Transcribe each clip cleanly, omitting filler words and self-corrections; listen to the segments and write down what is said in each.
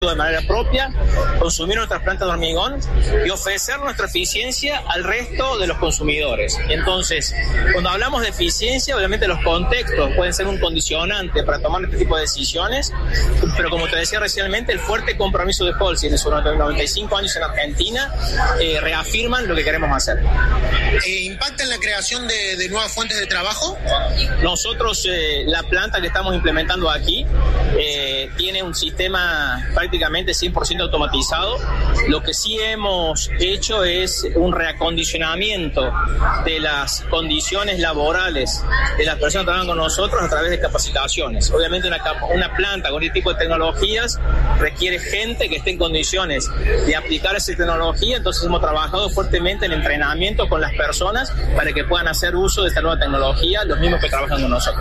producto de manera propia, consumir nuestras plantas de hormigón y ofrecer nuestra eficiencia al resto de los consumidores. Entonces, cuando hablamos de eficiencia, obviamente los contextos pueden ser un condicionante para tomar este tipo de decisiones, pero como te decía recientemente, el fuerte compromiso de Holcim de sus 95 años en Argentina reafirman lo que queremos hacer. ¿Impacta en la creación de nuevas fuentes de trabajo? Nosotros, la planta que estamos implementando aquí tiene un sistema prácticamente 100% automatizado. Lo que sí hemos hecho es un reacondicionamiento de las condiciones laborales de las personas que trabajan con nosotros a través de capacitaciones. Obviamente una planta con este tipo de tecnologías requiere gente que esté en condiciones de aplicar esa tecnología, entonces hemos trabajado fuertemente en entrenamiento con las personas para que puedan hacer uso de esta nueva tecnología, los mismos que trabajan con nosotros.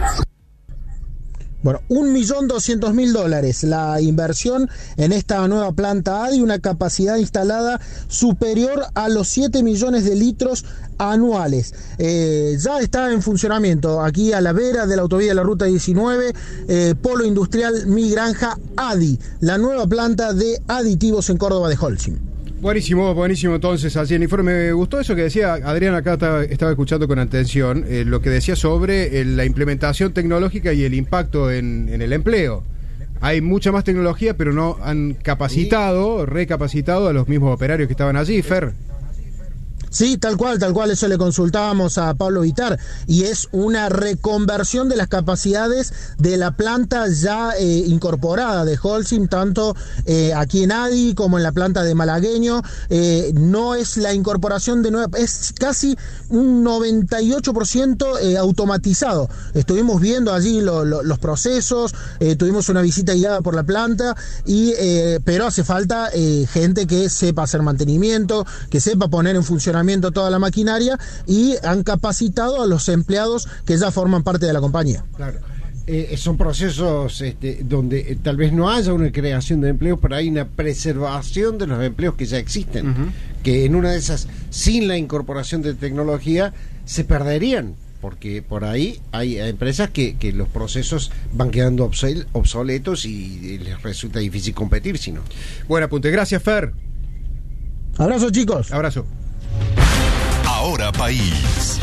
Bueno, $1.200.000 la inversión en esta nueva planta ADI, una capacidad instalada superior a los 7 millones de litros anuales. Ya está en funcionamiento aquí a la vera de la autovía de la Ruta 19, Polo Industrial Mi Granja ADI, la nueva planta de aditivos en Córdoba de Holcim. Buenísimo entonces, así el informe. Me gustó eso que decía Adrián, acá estaba escuchando con atención, lo que decía sobre la implementación tecnológica y el impacto en el empleo. Hay mucha más tecnología, pero no han recapacitado a los mismos operarios que estaban allí, Fer. Sí, tal cual, eso le consultábamos a Pablo Vitar, y es una reconversión de las capacidades de la planta ya incorporada de Holcim, tanto aquí en ADI como en la planta de Malagueño. No es la incorporación de nueva, es casi un 98% automatizado. Estuvimos viendo allí los procesos, tuvimos una visita guiada por la planta, pero hace falta gente que sepa hacer mantenimiento, que sepa poner en funcionamiento toda la maquinaria, y han capacitado a los empleados que ya forman parte de la compañía. Claro. Son procesos donde tal vez no haya una creación de empleos, pero hay una preservación de los empleos que ya existen, que en una de esas, sin la incorporación de tecnología, se perderían, porque por ahí hay empresas que los procesos van quedando obsoletos y les resulta difícil competir, si no. Buen apunte, gracias, Fer. Abrazo, chicos. Abrazo. Ahora País.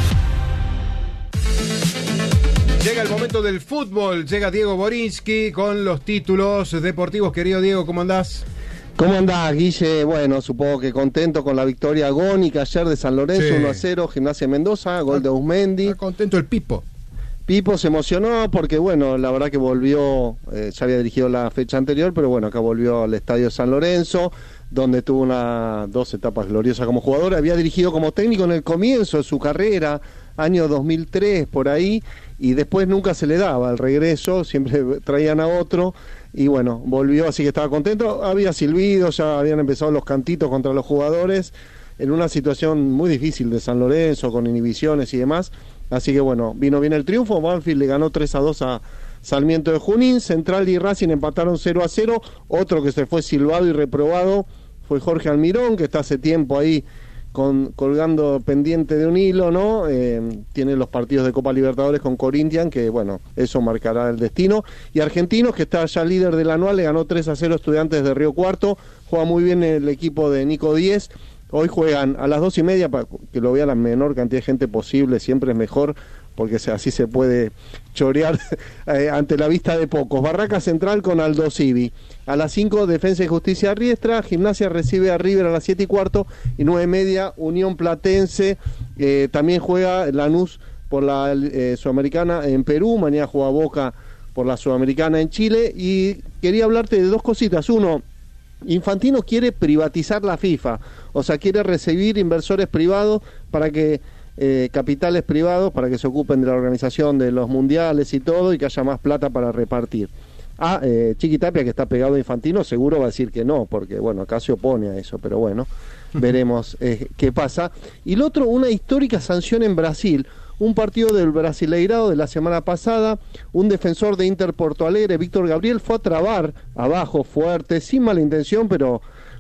Llega el momento del fútbol, llega Diego Borinsky con los títulos deportivos. Querido Diego, ¿cómo andás? ¿Cómo andás, Guille? Bueno, supongo que contento con la victoria agónica ayer de San Lorenzo, sí. 1-0, Gimnasia Mendoza, gol de Usmendi. Está contento el Pipo. Pipo se emocionó porque, bueno, la verdad que volvió, ya había dirigido la fecha anterior, pero bueno, acá volvió al estadio San Lorenzo, donde tuvo dos etapas gloriosas como jugador. Había dirigido como técnico en el comienzo de su carrera, año 2003, por ahí, y después nunca se le daba el regreso, siempre traían a otro, y bueno, volvió, así que estaba contento. Había silbido, ya habían empezado los cantitos contra los jugadores, en una situación muy difícil de San Lorenzo, con inhibiciones y demás. Así que bueno, vino bien el triunfo. Banfield le ganó 3-2 a Sarmiento de Junín. Central y Racing empataron 0-0. Otro que se fue silbado y reprobado fue Jorge Almirón, que está hace tiempo ahí colgando pendiente de un hilo, ¿no? Tiene los partidos de Copa Libertadores con Corinthians, que bueno, eso marcará el destino. Y Argentinos, que está ya líder del anual, le ganó 3-0 Estudiantes de Río Cuarto. Juega muy bien el equipo de Nico Díez. Hoy juegan a las 2:30 para que lo vea la menor cantidad de gente posible, siempre es mejor, porque así se puede chorear ante la vista de pocos. Barraca Central con Aldo Civi. A las 5, Defensa y Justicia Riestra. Gimnasia recibe a River a las 7:15, y 9:30, Unión Platense. También juega Lanús por la Sudamericana en Perú. Mañana juega Boca por la Sudamericana en Chile. Y quería hablarte de dos cositas. Uno, Infantino quiere privatizar la FIFA, o sea, quiere recibir inversores privados para que capitales privados para que se ocupen de la organización de los mundiales y todo, y que haya más plata para repartir. Chiqui Tapia, que está pegado a Infantino, seguro va a decir que no, porque bueno, acá se opone a eso, pero bueno, veremos qué pasa. Y lo otro, una histórica sanción en Brasil. Un partido del Brasileirao de la semana pasada, un defensor de Inter Porto Alegre, Víctor Gabriel, fue a trabar abajo fuerte, sin mala intención, pero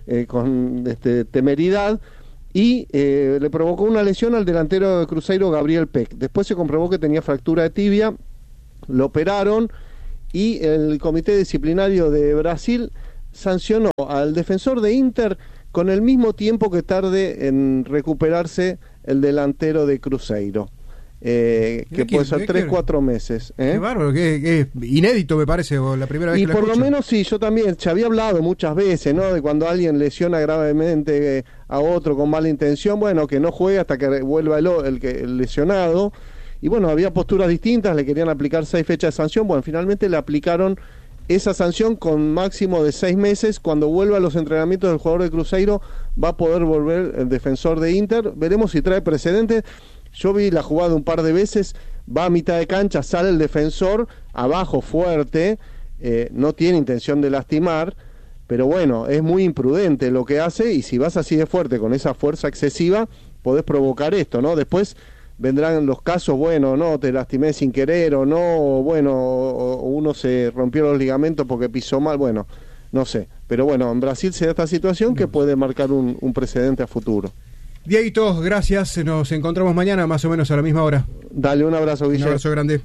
con temeridad, y le provocó una lesión al delantero de Cruzeiro, Gabriel Peck. Después se comprobó que tenía fractura de tibia, lo operaron, y el Comité Disciplinario de Brasil sancionó al defensor de Inter con el mismo tiempo que tarde en recuperarse el delantero de Cruzeiro. Que puede ser 3-4 meses. Qué bárbaro, que inédito me parece, o la primera vez y que lo por escucho. lo menos sí, yo también, se había hablado muchas veces, ¿no? De cuando alguien lesiona gravemente a otro con mala intención, bueno, que no juegue hasta que vuelva el lesionado. Y bueno, había posturas distintas, le querían aplicar 6 fechas de sanción, bueno, finalmente le aplicaron esa sanción con máximo de 6 meses. Cuando vuelva a los entrenamientos del jugador de Cruzeiro va a poder volver el defensor de Inter, veremos si trae precedentes. Yo vi la jugada un par de veces, va a mitad de cancha, sale el defensor, abajo fuerte, no tiene intención de lastimar, pero bueno, es muy imprudente lo que hace, y si vas así de fuerte, con esa fuerza excesiva, podés provocar esto, ¿no? Después vendrán los casos, bueno, no, te lastimé sin querer, o no, o bueno, o uno se rompió los ligamentos porque pisó mal, bueno, no sé. Pero bueno, en Brasil se da esta situación que puede marcar un precedente a futuro. Dieguito, gracias. Nos encontramos mañana más o menos a la misma hora. Dale, un abrazo, Guillermo. Un abrazo grande.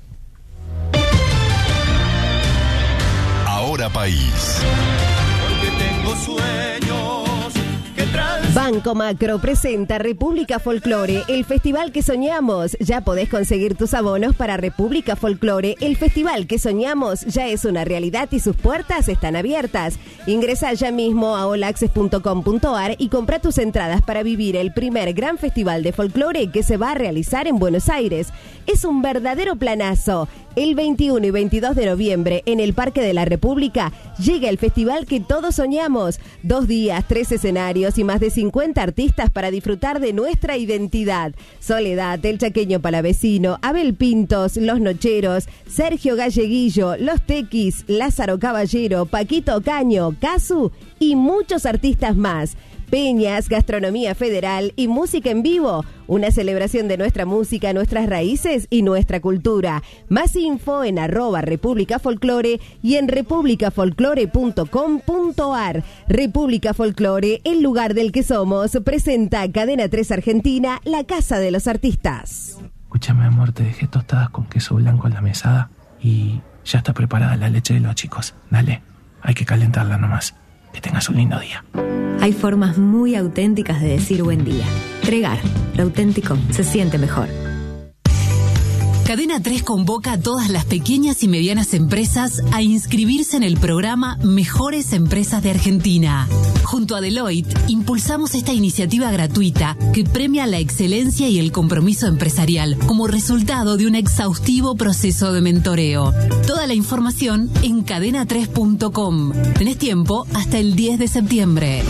Ahora País. Porque tengo sueños que Banco Macro presenta República Folklore, el festival que soñamos. Ya podés conseguir tus abonos para República Folklore. El festival que soñamos ya es una realidad y sus puertas están abiertas. Ingresa ya mismo a olaccess.com.ar y compra tus entradas para vivir el primer gran festival de folclore que se va a realizar en Buenos Aires. Es un verdadero planazo. El 21 y 22 de noviembre, en el Parque de la República, llega el festival que todos soñamos. 2 días, 3 escenarios y más de 50 artistas para disfrutar de nuestra identidad. Soledad, El Chaqueño Palavecino, Abel Pintos, Los Nocheros, Sergio Galleguillo, Los Tequis, Lázaro Caballero, Paquito Caño, Casu y muchos artistas más. Peñas, gastronomía federal y música en vivo. Una celebración de nuestra música, nuestras raíces y nuestra cultura. Más info en @República Folklore y en republicafolklore.com.ar. República Folklore, el lugar del que somos, presenta Cadena 3 Argentina, la casa de los artistas. Escúchame, amor, te dejé tostadas con queso blanco en la mesada y ya está preparada la leche de los chicos. Dale, hay que calentarla nomás. Que tengas un lindo día. Hay formas muy auténticas de decir buen día. Tregar, lo auténtico se siente mejor. Cadena 3 convoca a todas las pequeñas y medianas empresas a inscribirse en el programa Mejores Empresas de Argentina. Junto a Deloitte, impulsamos esta iniciativa gratuita que premia la excelencia y el compromiso empresarial como resultado de un exhaustivo proceso de mentoreo. Toda la información en cadena3.com. Tenés tiempo hasta el 10 de septiembre.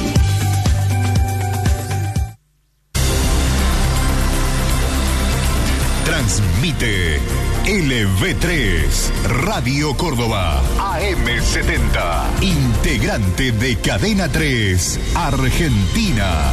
Transmite LV3 Radio Córdoba AM70, integrante de Cadena 3 Argentina.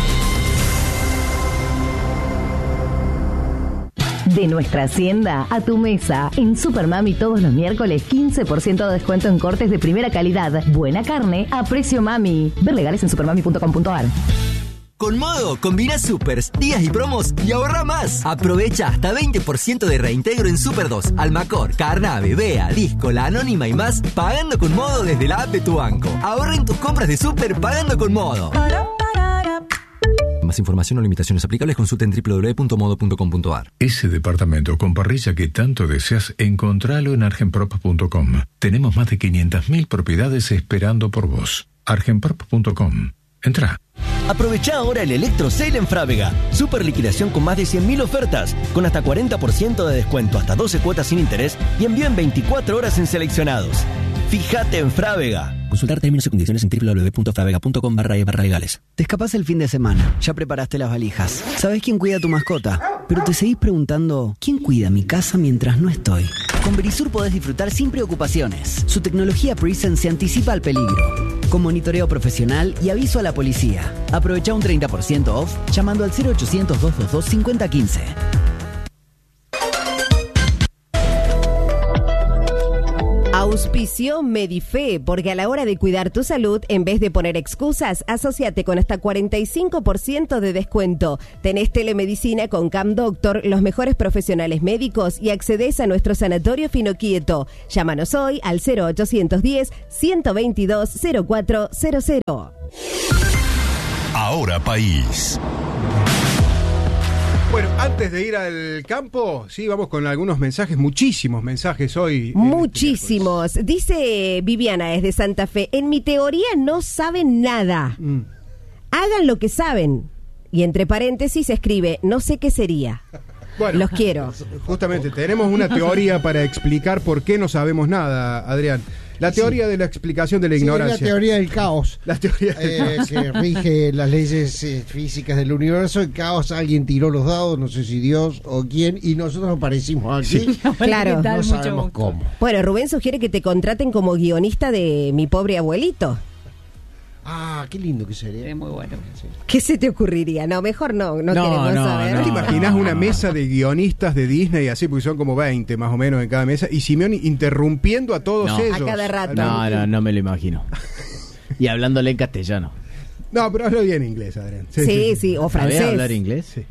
De nuestra hacienda a tu mesa. En Supermami todos los miércoles 15% de descuento en cortes de primera calidad. Buena carne a precio mami. Ver legales en supermami.com.ar. Con Modo, combina supers, días y promos y ahorra más. Aprovecha hasta 20% de reintegro en Super 2, Almacor, Carnave, Bea, Disco, La Anónima y más, pagando con Modo desde la app de tu banco. Ahorra en tus compras de Super pagando con Modo. Más información o limitaciones aplicables, consulta en www.modo.com.ar. Ese departamento con parrilla que tanto deseas, encontralo en argenprop.com. Tenemos más de 500.000 propiedades esperando por vos. argenprop.com. Entrá. Aprovechá ahora el Electro Sale en Frávega. Super liquidación con más de 100.000 ofertas, con hasta 40% de descuento, hasta 12 cuotas sin interés y envío en 24 horas en seleccionados. Fíjate en Frávega. Consultar términos y condiciones en www.fravega.com/legales. Te escapás el fin de semana, ya preparaste las valijas. ¿Sabés quién cuida a tu mascota? Pero te seguís preguntando, ¿quién cuida mi casa mientras no estoy? Con Verisur podés disfrutar sin preocupaciones. Su tecnología Presence se anticipa al peligro, con monitoreo profesional y aviso a la policía. Aprovecha un 30% off llamando al 0800-222-5015. Auspició Medife, porque a la hora de cuidar tu salud, en vez de poner excusas, asóciate con hasta 45% de descuento. Tenés telemedicina con Cam Doctor, los mejores profesionales médicos y accedes a nuestro sanatorio Finoquieto. Llámanos hoy al 0810-122-0400. Ahora País. Bueno, antes de ir al campo, sí, vamos con algunos mensajes, muchísimos mensajes hoy. Muchísimos. Dice Viviana desde Santa Fe, en mi teoría no saben nada. Hagan lo que saben. Y entre paréntesis escribe, no sé qué sería. Bueno, los quiero. Justamente, tenemos una teoría para explicar por qué no sabemos nada, Adrián. La teoría de la explicación de la ignorancia. La teoría del caos. La teoría del caos. Que rige las leyes físicas del universo. El caos, alguien tiró los dados, no sé si Dios o quién, y nosotros aparecimos aquí. Sí. Claro. No sabemos cómo. Bueno, Rubén sugiere que te contraten como guionista de Mi Pobre Abuelito. Ah, qué lindo que sería. Es muy bueno. ¿Qué se te ocurriría? No, mejor no queremos saber. ¿No te imaginas una mesa de guionistas de Disney así? Porque son como 20 más o menos en cada mesa. Y Simeón interrumpiendo a todos ellos. A cada rato. No me lo imagino. Y hablándole en castellano. No, pero hablo bien inglés, Adrián. Sí, o francés. ¿Sabés hablar inglés? Sí.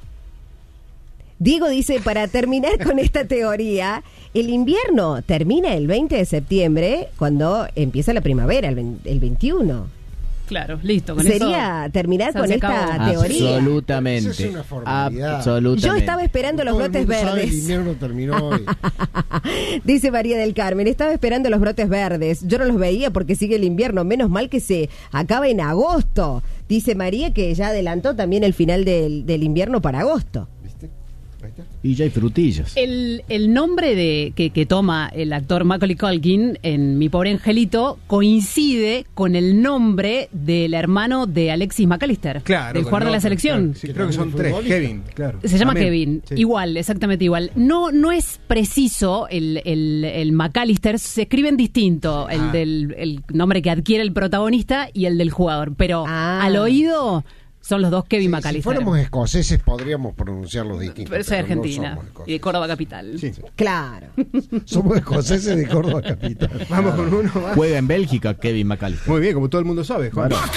Diego dice, para terminar con esta teoría, el invierno termina el 20 de septiembre cuando empieza la primavera, el 21. Claro, listo. Con Sería eso terminar con esta teoría. Absolutamente. Eso es una formalidad. Absolutamente. Yo estaba esperando los brotes verdes. El invierno terminó hoy. Dice María del Carmen, estaba esperando los brotes verdes. Yo no los veía porque sigue el invierno. Menos mal que se acaba en agosto. Dice María que ya adelantó también el final del invierno para agosto. Y ya hay frutillas. El nombre que toma el actor Macaulay Culkin en Mi Pobre Angelito coincide con el nombre del hermano de Alexis McAllister, claro, del jugador de la selección. Claro, sí, creo que son tres. Kevin, claro. Se llama Amén. Kevin, Sí. igual, exactamente igual. No es preciso el McAllister, se escriben distinto el nombre que adquiere el protagonista y el del jugador, pero al oído son los dos Kevin McAllister. Si fuéramos escoceses podríamos pronunciarlos distintos. Pero soy argentina no y de Córdoba capital. Sí. Claro. Somos escoceses de Córdoba capital. Vamos con uno más. Juega en Bélgica Kevin McAllister. Muy bien, como todo el mundo sabe, Juan. Bueno,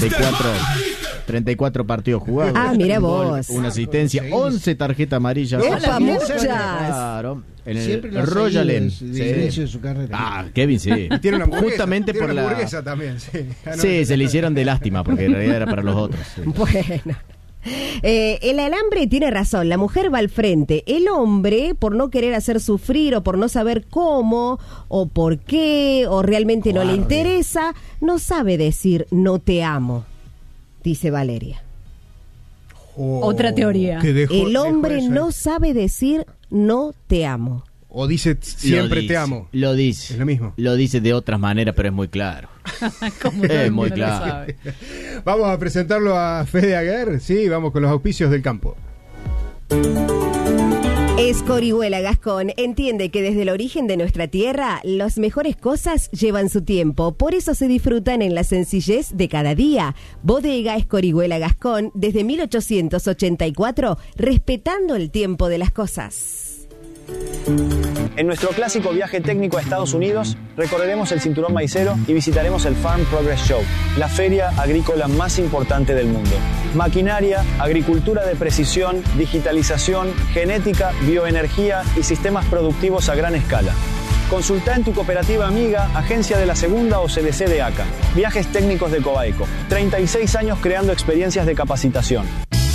34 partidos jugados. Ah, mira vos. Una asistencia, 11 tarjetas amarillas. ¡Epa, muchas! Claro. En Siempre el Royal End. de inicio de su carrera. Ah, Kevin sí. Tiene una hamburguesa, Justamente tiene por una la hamburguesa también, sí. Sí, se le hicieron de lástima porque en realidad era para los otros. Sí. Bueno. El alambre tiene razón, la mujer va al frente, el hombre por no querer hacer sufrir o por no saber cómo o por qué o realmente no le interesa, no sabe decir no te amo, dice Valeria. Otra teoría. El hombre no sabe decir no te amo. O dice siempre te amo. Lo dice. Es lo mismo. Lo dice de otras maneras, pero es muy claro. Es muy claro. Vamos a presentarlo a Fede Aguer. Sí, vamos con los auspicios del campo. Escorihuela Gascón entiende que desde el origen de nuestra tierra, las mejores cosas llevan su tiempo, por eso se disfrutan en la sencillez de cada día. Bodega Escorihuela Gascón, desde 1884, respetando el tiempo de las cosas. En nuestro clásico viaje técnico a Estados Unidos, recorreremos el cinturón maicero y visitaremos el Farm Progress Show, la feria agrícola más importante del mundo. Maquinaria, agricultura de precisión, digitalización, genética, bioenergía y sistemas productivos a gran escala. Consulta en tu cooperativa amiga, agencia de la Segunda o CDC de ACA. Viajes técnicos de Cobaeco. 36 años creando experiencias de capacitación.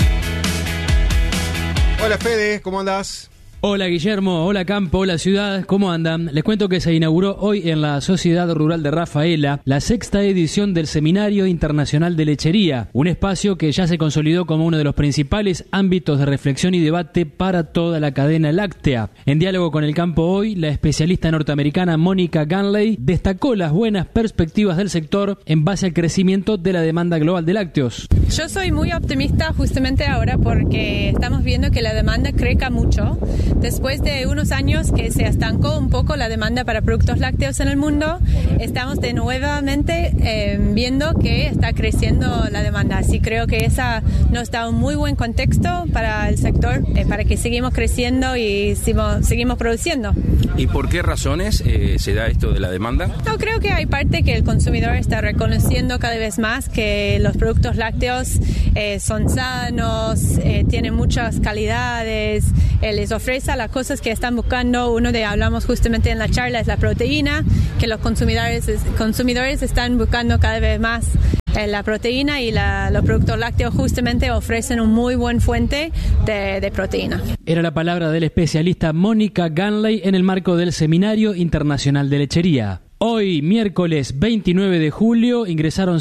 Hola Fede, ¿cómo andás? Hola Guillermo, hola Campo, hola Ciudad, ¿cómo andan? Les cuento que se inauguró hoy en la Sociedad Rural de Rafaela la 6ª edición del Seminario Internacional de Lechería, un espacio que ya se consolidó como uno de los principales ámbitos de reflexión y debate para toda la cadena láctea. En diálogo con el Campo hoy, la especialista norteamericana Mónica Ganley destacó las buenas perspectivas del sector en base al crecimiento de la demanda global de lácteos. Yo soy muy optimista justamente ahora porque estamos viendo que la demanda crezca mucho. después de unos años que se estancó un poco la demanda para productos lácteos en el mundo, estamos de nuevamente viendo que está creciendo la demanda. Así creo que esa nos da un muy buen contexto para el sector, para que seguimos creciendo y seguimos produciendo. ¿Y por qué razones se da esto de la demanda? No, creo que hay parte que el consumidor está reconociendo cada vez más que los productos lácteos son sanos, tienen muchas calidades, les ofrece las cosas que están buscando. Hablamos justamente en la charla, es la proteína, que los consumidores están buscando cada vez más. La proteína y los productos lácteos justamente ofrecen un muy buen fuente de proteína. Era la palabra del especialista Mónica Ganley en el marco del Seminario Internacional de Lechería. Hoy, miércoles 29 de julio, ingresaron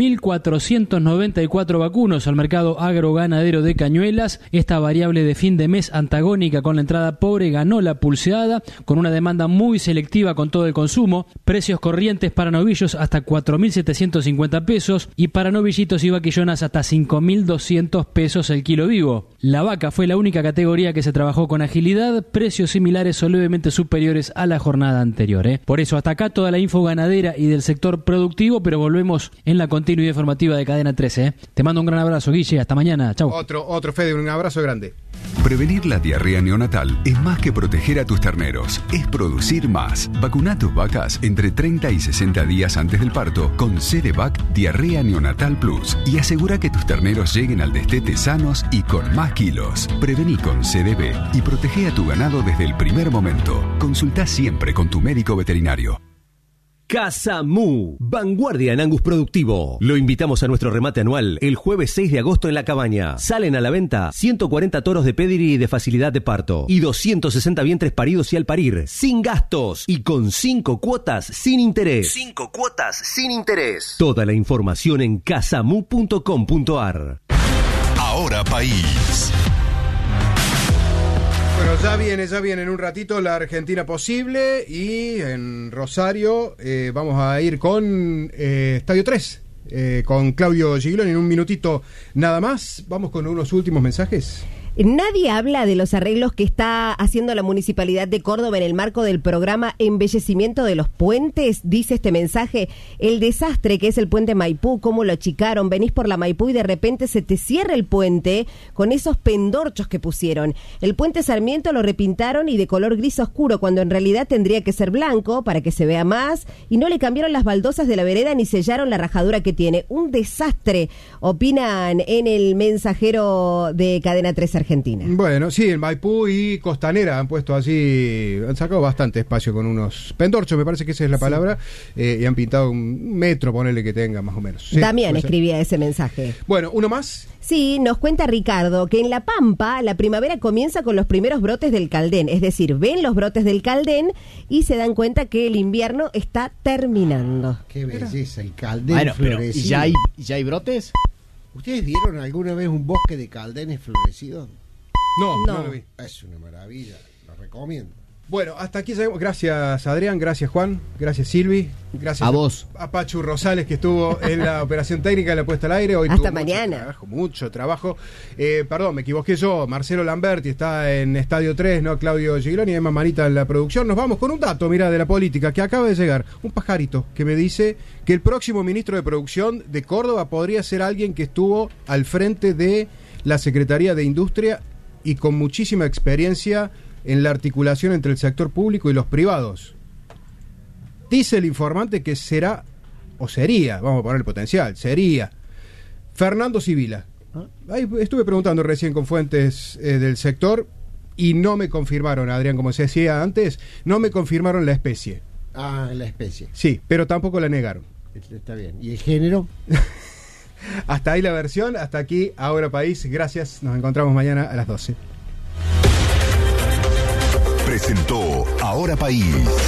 5.494 vacunos al mercado agroganadero de Cañuelas. Esta variable de fin de mes antagónica con la entrada pobre ganó la pulseada, con una demanda muy selectiva con todo el consumo. Precios corrientes para novillos hasta 4.750 pesos y para novillitos y vaquillonas hasta 5.200 pesos el kilo vivo. La vaca fue la única categoría que se trabajó con agilidad, precios similares o levemente superiores a la jornada anterior. Por eso, hasta acá toda la info ganadera y del sector productivo, pero volvemos en la continuidad informativa de Cadena 13. Te mando un gran abrazo, Guille, hasta mañana, chau. Otro Fede, un abrazo grande. Prevenir la diarrea neonatal es más que proteger a tus terneros, es producir más. Vacuna a tus vacas entre 30 y 60 días antes del parto con Cerevac Diarrea Neonatal Plus y asegura que tus terneros lleguen al destete sanos y con más kilos. Prevení con CDB y protege a tu ganado desde el primer momento. Consulta siempre con tu médico veterinario. Casa Mu, vanguardia en Angus productivo. Lo invitamos a nuestro remate anual el jueves 6 de agosto en La Cabaña. Salen a la venta 140 toros de pedigree y de facilidad de parto y 260 vientres paridos y al parir, sin gastos y con 5 cuotas sin interés. 5 cuotas sin interés. Toda la información en casamu.com.ar. Ahora País. Bueno, ya viene en un ratito la Argentina Posible y en Rosario vamos a ir con Estadio 3, con Claudio Gigloni en un minutito nada más. Vamos con unos últimos mensajes. Nadie habla de los arreglos que está haciendo la Municipalidad de Córdoba en el marco del programa Embellecimiento de los Puentes. Dice este mensaje, el desastre que es el puente Maipú, cómo lo achicaron, venís por la Maipú y de repente se te cierra el puente con esos pendorchos que pusieron. El puente Sarmiento lo repintaron y de color gris oscuro, cuando en realidad tendría que ser blanco para que se vea más, y no le cambiaron las baldosas de la vereda ni sellaron la rajadura que tiene. Un desastre, opinan en el mensajero de Cadena 3 Argentina. Bueno, sí, el Maipú y Costanera han puesto así, han sacado bastante espacio con unos pendorchos, me parece que esa es la palabra, y han pintado un metro, ponele que tenga más o menos. Sí, Damián escribía ese mensaje. Bueno, ¿uno más? Sí, nos cuenta Ricardo que en La Pampa la primavera comienza con los primeros brotes del Caldén, es decir, ven los brotes del Caldén y se dan cuenta que el invierno está terminando. Qué belleza, el Caldén bueno, florecido. Pero ¿ya hay brotes? ¿Ustedes vieron alguna vez un bosque de caldenes florecido? No lo vi. Es una maravilla, lo recomiendo. Bueno, hasta aquí llegamos. Gracias Adrián, gracias Juan, gracias Silvi, gracias a vos. A Pachu Rosales que estuvo en la operación técnica de la puesta al aire. Hoy hasta tuvo mañana. Mucho trabajo. Perdón, me equivoqué yo. Marcelo Lamberti está en Estadio 3, ¿no? Claudio Gigloni y Emma Manita en la producción. Nos vamos con un dato, mira, de la política que acaba de llegar. Un pajarito que me dice que el próximo ministro de Producción de Córdoba podría ser alguien que estuvo al frente de la Secretaría de Industria y con muchísima experiencia en la articulación entre el sector público y los privados. Dice el informante que será, o sería, vamos a poner el potencial, sería Fernando Sibila. Ahí estuve preguntando recién con fuentes del sector y no me confirmaron, Adrián, como se decía antes, no me confirmaron la especie. Ah, la especie. Sí, pero tampoco la negaron. Está bien. ¿Y el género? Hasta ahí la versión, hasta aquí, Ahora País. Gracias, nos encontramos mañana a las 12. Presentó Ahora País.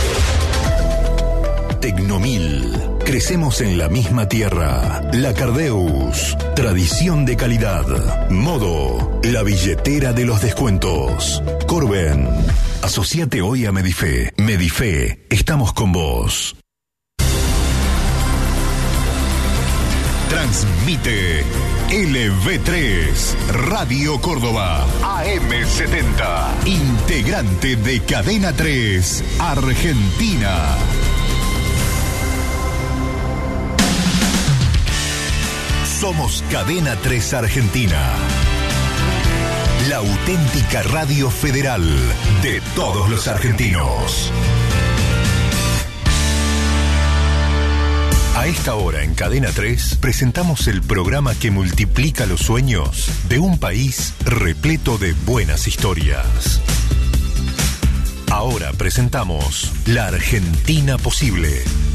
Tecnomil. Crecemos en la misma tierra. La Cardeus. Tradición de calidad. Modo. La billetera de los descuentos. Corben. Asociate hoy a Medife. Medife. Estamos con vos. Transmite LV3, Radio Córdoba, AM70, integrante de Cadena 3, Argentina. Somos Cadena 3 Argentina, la auténtica radio federal de todos los argentinos. A esta hora en Cadena 3 presentamos el programa que multiplica los sueños de un país repleto de buenas historias. Ahora presentamos La Argentina Posible.